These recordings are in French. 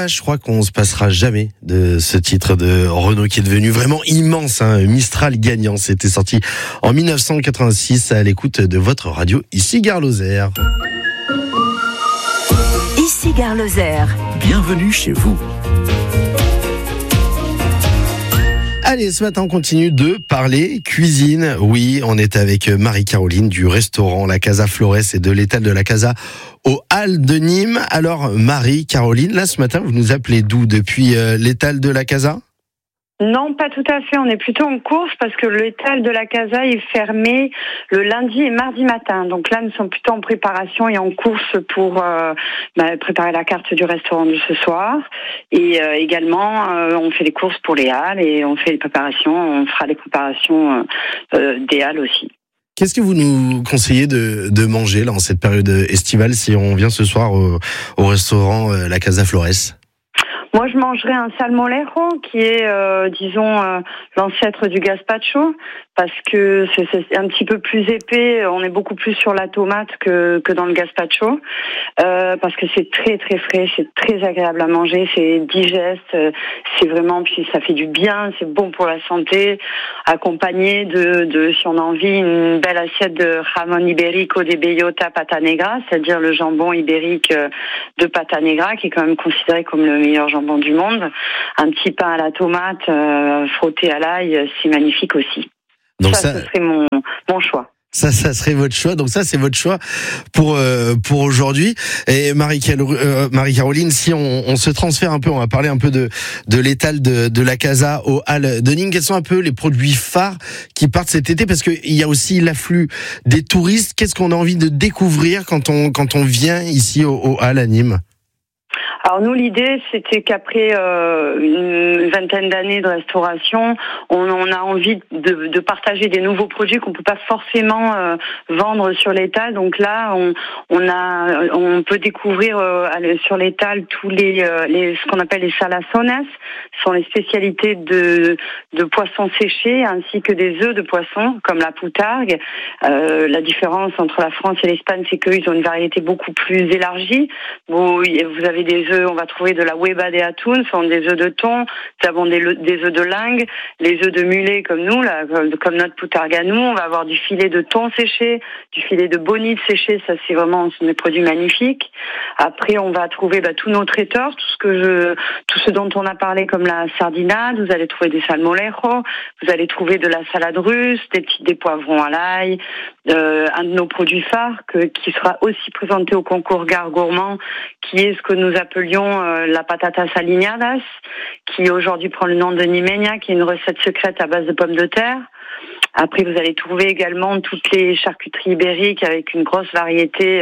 je crois qu'on se passera jamais de ce titre de Renaud qui est devenu vraiment immense, hein. Mistral gagnant, c'était sorti en 1986 à l'écoute de votre radio, ici Gare Lozère. Ici Gare Lozère. Bienvenue chez vous. Allez, ce matin, on continue de parler cuisine. Oui, on est avec Marie-Caroline du restaurant La Casa Flores et de l'étal de la Casa aux Halles de Nîmes. Alors, Marie-Caroline, là, ce matin, vous nous appelez d'où? Depuis l'étal de la Casa? Non, pas tout à fait. On est plutôt en course parce que l'étal de la Casa est fermé le lundi et mardi matin. Donc là, nous sommes plutôt en préparation et en course pour préparer la carte du restaurant de ce soir. Et également, on fait les courses pour les halles et on fait les préparations. On fera les préparations des halles aussi. Qu'est-ce que vous nous conseillez de manger là en cette période estivale si on vient ce soir au restaurant La Casa Flores? Moi, je mangerais un salmorejo qui est, l'ancêtre du gazpacho, parce que c'est un petit peu plus épais. On est beaucoup plus sur la tomate que dans le gazpacho, parce que c'est très très frais, c'est très agréable à manger, c'est digeste, c'est vraiment, puis ça fait du bien, c'est bon pour la santé, accompagné de si on a envie, une belle assiette de jamón ibérico de bellota pata negra, c'est-à-dire le jambon ibérique de pata negra, qui est quand même considéré comme le meilleur jambon du monde. Un petit pain à la tomate frotté à l'ail, c'est magnifique aussi. Donc ça ce serait mon choix. Ça serait votre choix. Donc ça, c'est votre choix pour aujourd'hui. Et Marie-Caroline, si on se transfère un peu, on va parler un peu de l'étal de la Casa aux Halles de Nîmes. Quels sont un peu les produits phares qui partent cet été? Parce qu'il y a aussi l'afflux des touristes. Qu'est-ce qu'on a envie de découvrir quand on vient ici aux Halles à Nîmes? Alors nous, l'idée, c'était qu'après une vingtaine d'années de restauration, on a envie de partager des nouveaux produits qu'on peut pas forcément vendre sur l'étal. Donc là, on peut découvrir sur l'étal tous les ce qu'on appelle les salazones, sont les spécialités de poissons séchés ainsi que des œufs de poisson comme la poutargue. La différence entre la France et l'Espagne, c'est qu'ils ont une variété beaucoup plus élargie. Vous avez des œufs, on va trouver de la hueva de atún, ce sont des œufs de thon, nous avons des œufs de lingue, les œufs de mulet comme nous, là, comme notre poutargue à nous, on va avoir du filet de thon séché, du filet de bonite séché, ça c'est vraiment des produits magnifiques. Après on va trouver tous nos traiteurs, tout ce dont on a parlé comme la sardinade, vous allez trouver des salmorejo, vous allez trouver de la salade russe, des poivrons à l'ail, un de nos produits phares qui sera aussi présenté au concours Gare Gourmand, qui est ce que nous appelions la patatas aliñadas, qui aujourd'hui prend le nom de Nimeña, qui est une recette secrète à base de pommes de terre. Après, vous allez trouver également toutes les charcuteries ibériques avec une grosse variété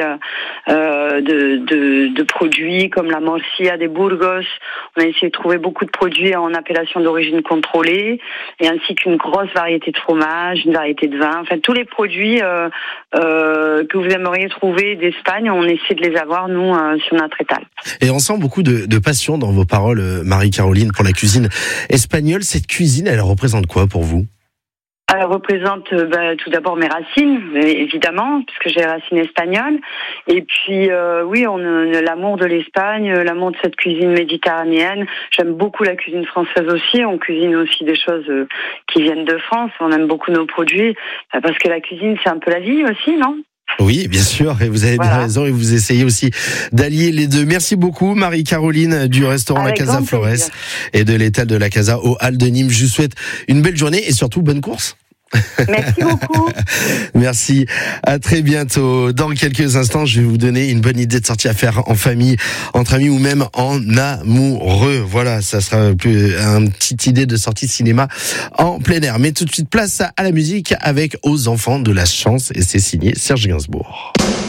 de produits comme la morcilla de Burgos. On a essayé de trouver beaucoup de produits en appellation d'origine contrôlée et ainsi qu'une grosse variété de fromage, une variété de vin. Enfin, tous les produits que vous aimeriez trouver d'Espagne, on essaie de les avoir, nous, sur notre étal. Et on sent beaucoup de passion dans vos paroles, Marie-Caroline, pour la cuisine espagnole. Cette cuisine, elle représente quoi pour vous? Elle représente tout d'abord mes racines, évidemment, puisque j'ai les racines espagnoles. Et puis, oui, on a l'amour de l'Espagne, l'amour de cette cuisine méditerranéenne. J'aime beaucoup la cuisine française aussi. On cuisine aussi des choses qui viennent de France. On aime beaucoup nos produits, parce que la cuisine, c'est un peu la vie aussi, non ? Oui, bien sûr, et vous avez bien raison, et vous essayez aussi d'allier les deux. Merci beaucoup, Marie-Caroline du restaurant La Casa Flores et de l'étal de la Casa aux Halles de Nîmes. Je vous souhaite une belle journée et surtout bonne course. Merci beaucoup. Merci, à très bientôt. Dans quelques instants, je vais vous donner une bonne idée de sortie à faire en famille, entre amis ou même en amoureux. Voilà, ça sera une petite idée de sortie cinéma en plein air. Mais tout de suite, place à la musique avec Aux enfants de la chance et c'est signé Serge Gainsbourg.